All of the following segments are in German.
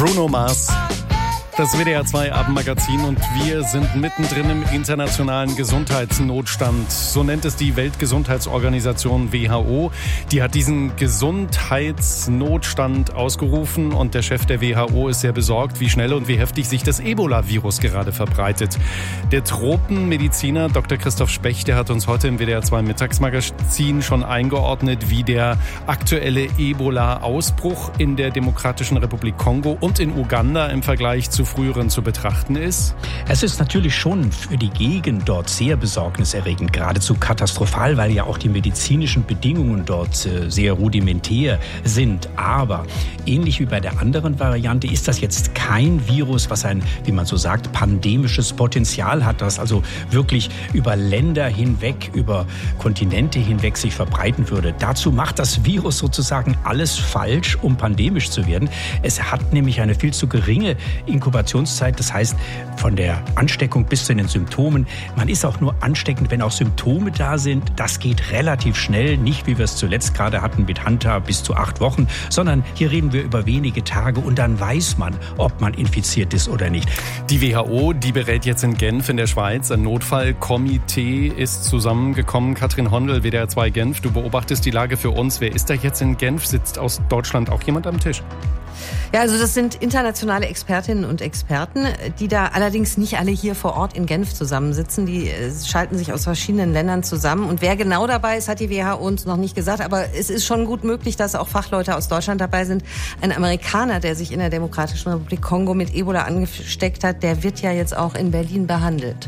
Bruno Mars. Das WDR 2 Abendmagazin und wir sind mittendrin im internationalen Gesundheitsnotstand. So nennt es die Weltgesundheitsorganisation WHO. Die hat diesen Gesundheitsnotstand ausgerufen und der Chef der WHO ist sehr besorgt, wie schnell und wie heftig sich das Ebola-Virus gerade verbreitet. Der Tropenmediziner Dr. Christoph Specht, der hat uns heute im WDR 2 Mittagsmagazin schon eingeordnet, wie der aktuelle Ebola-Ausbruch in der Demokratischen Republik Kongo und in Uganda im Vergleich zu früheren zu betrachten ist? Es ist natürlich schon für die Gegend dort sehr besorgniserregend, geradezu katastrophal, weil ja auch die medizinischen Bedingungen dort sehr rudimentär sind. Aber ähnlich wie bei der anderen Variante ist das jetzt kein Virus, was ein, wie man so sagt, pandemisches Potenzial hat, das also wirklich über Länder hinweg, über Kontinente hinweg sich verbreiten würde. Dazu macht das Virus sozusagen alles falsch, um pandemisch zu werden. Es hat nämlich eine viel zu geringe Inkubationszeit, das heißt von der Ansteckung bis zu den Symptomen. Man ist auch nur ansteckend, wenn auch Symptome da sind. Das geht relativ schnell, nicht wie wir es zuletzt gerade hatten mit Hanta bis zu 8 Wochen, sondern hier reden wir über wenige Tage und dann weiß man, ob man infiziert ist oder nicht. Die WHO, die berät jetzt in Genf in der Schweiz. Ein Notfallkomitee ist zusammengekommen. Katrin Hondel, WDR 2 Genf, du beobachtest die Lage für uns. Wer ist da jetzt in Genf? Sitzt aus Deutschland auch jemand am Tisch? Ja, also das sind internationale Expertinnen und Experten, die da allerdings nicht alle hier vor Ort in Genf zusammensitzen. Die schalten sich aus verschiedenen Ländern zusammen. Und wer genau dabei ist, hat die WHO uns noch nicht gesagt. Aber es ist schon gut möglich, dass auch Fachleute aus Deutschland dabei sind. Ein Amerikaner, der sich in der Demokratischen Republik Kongo mit Ebola angesteckt hat, der wird ja jetzt auch in Berlin behandelt.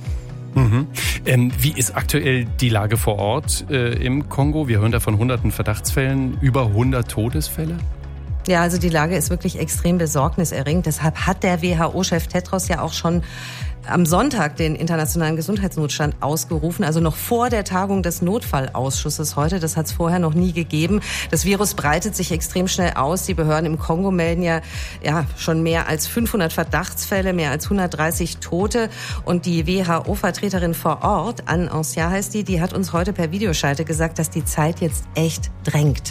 Mhm. Wie ist aktuell die Lage vor Ort im Kongo? Wir hören da von hunderten Verdachtsfällen, über 100 Todesfälle. Ja, also die Lage ist wirklich extrem besorgniserregend. Deshalb hat der WHO-Chef Tedros ja auch schon am Sonntag den internationalen Gesundheitsnotstand ausgerufen, also noch vor der Tagung des Notfallausschusses heute. Das hat es vorher noch nie gegeben. Das Virus breitet sich extrem schnell aus. Die Behörden im Kongo melden ja schon mehr als 500 Verdachtsfälle, mehr als 130 Tote. Und die WHO-Vertreterin vor Ort, Anne Ancien heißt die hat uns heute per Videoschalte gesagt, dass die Zeit jetzt echt drängt.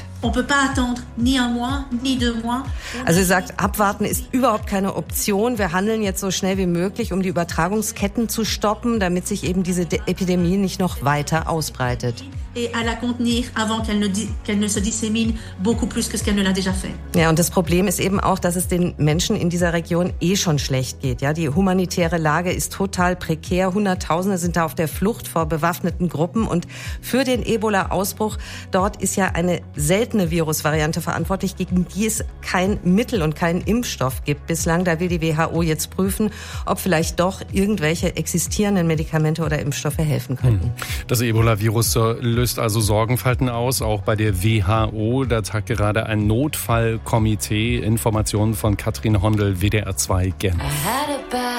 Also sie sagt, abwarten ist überhaupt keine Option. Wir handeln jetzt so schnell wie möglich, um die Übertragungsketten zu stoppen, damit sich eben diese Epidemie nicht noch weiter ausbreitet. Ja, und das Problem ist eben auch, dass es den Menschen in dieser Region schon schlecht geht. Ja, die humanitäre Lage ist total prekär. Hunderttausende sind da auf der Flucht vor bewaffneten Gruppen. Und für den Ebola-Ausbruch dort ist ja eine seltene Virusvariante verantwortlich, gegen die es kein Mittel und keinen Impfstoff gibt bislang. Da will die WHO jetzt prüfen, ob vielleicht doch irgendwelche existierenden Medikamente oder Impfstoffe helfen könnten. Das Ebola-Virus löst also Sorgenfalten aus, auch bei der WHO. Da tagt gerade ein Notfallkomitee. Informationen von Katrin Hondel, WDR 2 Genf.